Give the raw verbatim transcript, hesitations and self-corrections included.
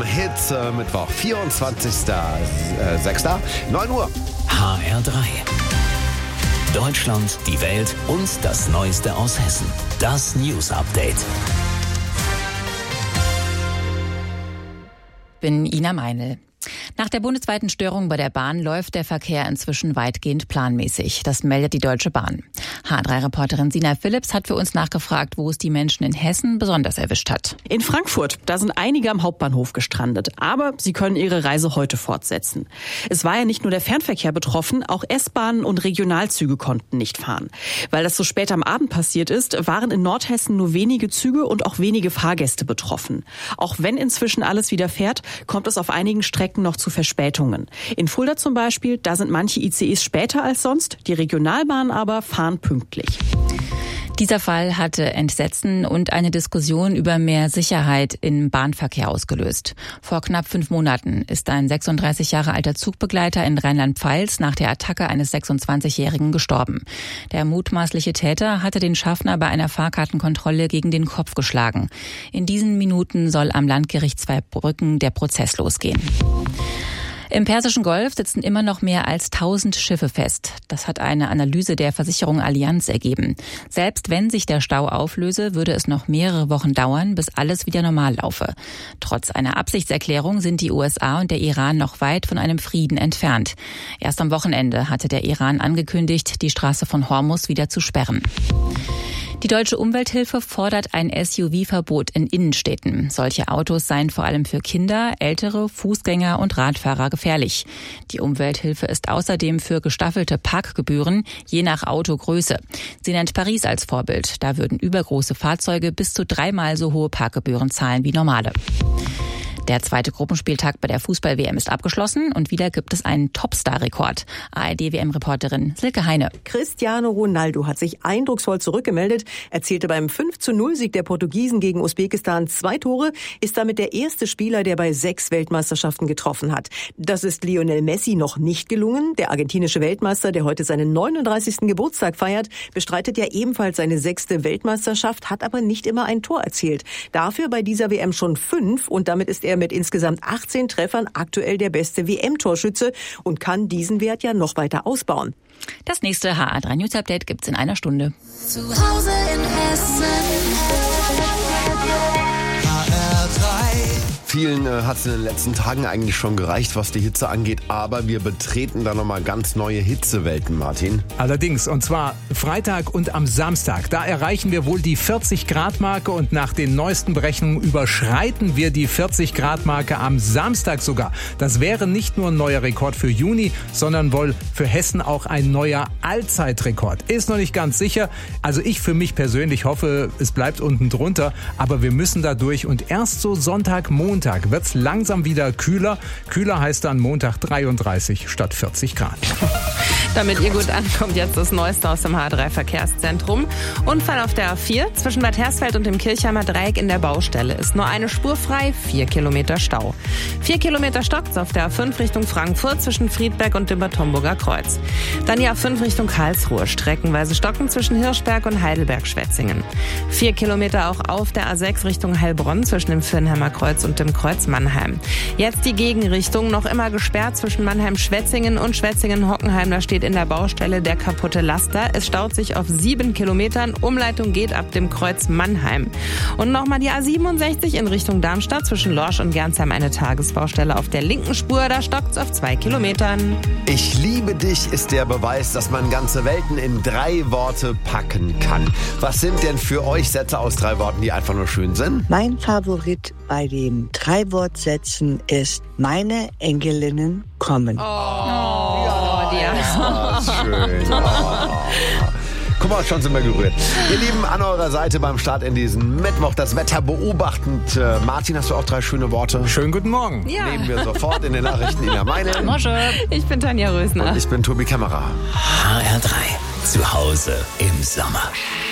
am Hitze-Mittwoch, vierundzwanzigster sechster neun Uhr. H R drei. Deutschland, die Welt und das Neueste aus Hessen. Das News Update. Ich bin Ina Meinl. Nach der bundesweiten Störung bei der Bahn läuft der Verkehr inzwischen weitgehend planmäßig. Das meldet die Deutsche Bahn. H drei Reporterin Sina Philipps hat für uns nachgefragt, wo es die Menschen in Hessen besonders erwischt hat. In Frankfurt, da sind einige am Hauptbahnhof gestrandet. Aber sie können ihre Reise heute fortsetzen. Es war ja nicht nur der Fernverkehr betroffen, auch S-Bahnen und Regionalzüge konnten nicht fahren. Weil das so spät am Abend passiert ist, waren in Nordhessen nur wenige Züge und auch wenige Fahrgäste betroffen. Auch wenn inzwischen alles wieder fährt, kommt es auf einigen Strecken noch zu Verspätungen. In Fulda zum Beispiel, da sind manche I C Es später als sonst, die Regionalbahnen aber fahren pünktlich. Dieser Fall hatte Entsetzen und eine Diskussion über mehr Sicherheit im Bahnverkehr ausgelöst. Vor knapp fünf Monaten ist ein sechsunddreißig Jahre alter Zugbegleiter in Rheinland-Pfalz nach der Attacke eines sechsundzwanzigjährigen gestorben. Der mutmaßliche Täter hatte den Schaffner bei einer Fahrkartenkontrolle gegen den Kopf geschlagen. In diesen Minuten soll am Landgericht Zweibrücken der Prozess losgehen. Im Persischen Golf sitzen immer noch mehr als tausend Schiffe fest. Das hat eine Analyse der Versicherung Allianz ergeben. Selbst wenn sich der Stau auflöse, würde es noch mehrere Wochen dauern, bis alles wieder normal laufe. Trotz einer Absichtserklärung sind die U S A und der Iran noch weit von einem Frieden entfernt. Erst am Wochenende hatte der Iran angekündigt, die Straße von Hormuz wieder zu sperren. Die Deutsche Umwelthilfe fordert ein S U V-Verbot in Innenstädten. Solche Autos seien vor allem für Kinder, Ältere, Fußgänger und Radfahrer gefährlich. Die Umwelthilfe ist außerdem für gestaffelte Parkgebühren, je nach Autogröße. Sie nennt Paris als Vorbild. Da würden übergroße Fahrzeuge bis zu dreimal so hohe Parkgebühren zahlen wie normale. Der zweite Gruppenspieltag bei der Fußball-W M ist abgeschlossen und wieder gibt es einen Topstar-Rekord. A R D-W M-Reporterin Silke Heine. Cristiano Ronaldo hat sich eindrucksvoll zurückgemeldet, erzielte beim fünf zu null Sieg der Portugiesen gegen Usbekistan zwei Tore, ist damit der erste Spieler, der bei sechs Weltmeisterschaften getroffen hat. Das ist Lionel Messi noch nicht gelungen. Der argentinische Weltmeister, der heute seinen neununddreißigsten Geburtstag feiert, bestreitet ja ebenfalls seine sechste Weltmeisterschaft, hat aber nicht immer ein Tor erzielt. Dafür bei dieser W M schon fünf und damit ist er mit insgesamt achtzehn Treffern aktuell der beste W M-Torschütze und kann diesen Wert ja noch weiter ausbauen. Das nächste H R drei News Update gibt's in einer Stunde. Zu Hause in Hessen. H R drei. Vielen äh, hat es in den letzten Tagen eigentlich schon gereicht, was die Hitze angeht, aber wir betreten da nochmal ganz neue Hitzewelten, Martin. Allerdings, und zwar Freitag und am Samstag, da erreichen wir wohl die vierzig Grad Marke und nach den neuesten Berechnungen überschreiten wir die vierzig Grad Marke am Samstag sogar. Das wäre nicht nur ein neuer Rekord für Juni, sondern wohl für Hessen auch ein neuer Allzeitrekord. Ist noch nicht ganz sicher, also ich für mich persönlich hoffe, es bleibt unten drunter, aber wir müssen da durch und erst so Sonntag, Montag wird es langsam wieder kühler. Kühler heißt dann Montag dreiunddreißig statt vierzig Grad. Damit ihr gut ankommt, jetzt das Neueste aus dem H drei Verkehrszentrum. Unfall auf der A vier zwischen Bad Hersfeld und dem Kirchheimer Dreieck in der Baustelle. Ist nur eine Spur frei, vier Kilometer Stau. Vier Kilometer stockt's auf der A fünf Richtung Frankfurt zwischen Friedberg und dem Bad Homburger Kreuz. Dann die A fünf Richtung Karlsruhe, streckenweise stocken zwischen Hirschberg und Heidelberg-Schwetzingen. Vier Kilometer auch auf der A sechs Richtung Heilbronn zwischen dem Firnheimer Kreuz und dem Kreuz Mannheim. Jetzt die Gegenrichtung, noch immer gesperrt zwischen Mannheim-Schwetzingen und Schwetzingen-Hockenheim. Da steht in der Baustelle der kaputte Laster. Es staut sich auf sieben Kilometern. Umleitung geht ab dem Kreuz Mannheim. Und nochmal die A siebenundsechzig in Richtung Darmstadt zwischen Lorsch und Gernsheim eine Tagesbaustelle auf der linken Spur. Da stockt's auf zwei Kilometern. Ich liebe dich ist der Beweis, dass man ganze Welten in drei Worte packen kann. Was sind denn für euch Sätze aus drei Worten, die einfach nur schön sind? Mein Favorit bei den drei Wortsätzen ist: Meine Engelinnen kommen. Oh, ja. Ja, das ist schön. Oh. Guck mal, schon sind wir gerührt. Ihr Lieben, an eurer Seite beim Start in diesen Mittwoch das Wetter beobachtend. Äh, Martin, hast du auch drei schöne Worte? Schönen guten Morgen. Ja. Nehmen wir sofort in den Nachrichten Ina Meinl. Ich bin Tanja Rösner. Und ich bin Tobi Kämmerer. H R drei. Zu Hause im Sommer.